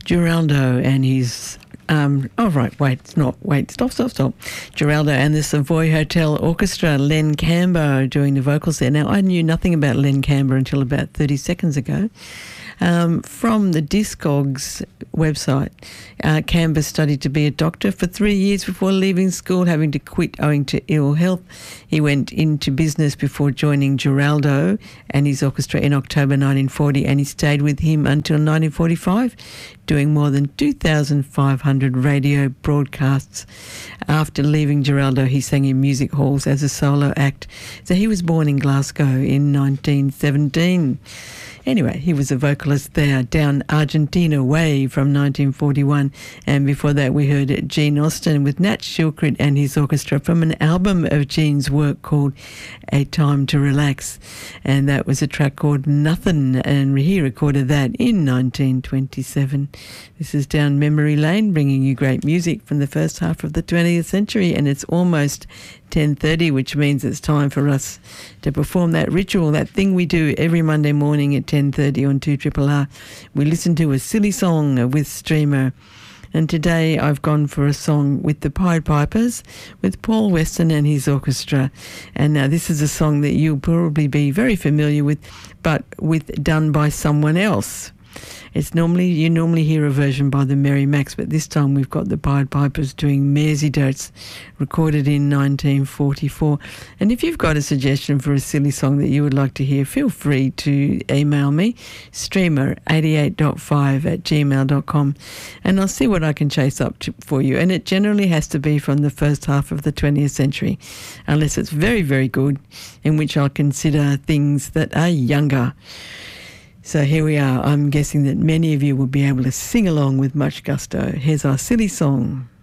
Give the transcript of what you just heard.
Geraldo and his... Stop. Geraldo and the Savoy Hotel Orchestra, Len Cambo doing the vocals there. Now, I knew nothing about Len Cambo until about 30 seconds ago. From the Discogs website, Cambo studied to be a doctor for 3 years before leaving school, having to quit owing to ill health. He went into business before joining Geraldo and his orchestra in October 1940, and he stayed with him until 1945, doing more than 2,500 radio broadcasts. After leaving Geraldo, he sang in music halls as a solo act. So he was born in Glasgow in 1917. Anyway, he was a vocalist there, Down Argentina Way from 1941. And before that, we heard Gene Austin with Nat Shilkret and his orchestra from an album of Gene's work called A Time to Relax. And that was a track called Nothing, and he recorded that in 1927. This is Down Memory Lane, bringing you great music from the first half of the 20th century, and it's almost 10:30, which means it's time for us to perform that ritual, that thing we do every Monday morning at 10:30 on 2RRR. We listen to a silly song with Streamer. And today I've gone for a song with the Pied Pipers, with Paul Weston and his orchestra. And now this is a song that you'll probably be very familiar with, but done by someone else. You normally hear a version by the Merry Macs, but this time we've got the Pied Pipers doing Mersey Dotes, recorded in 1944. And if you've got a suggestion for a silly song that you would like to hear, feel free to email me, streamer88.5@gmail.com, and I'll see what I can chase up for you. And it generally has to be from the first half of the 20th century, unless it's very, very good, in which I'll consider things that are younger. So here we are. I'm guessing that many of you will be able to sing along with much gusto. Here's our silly song.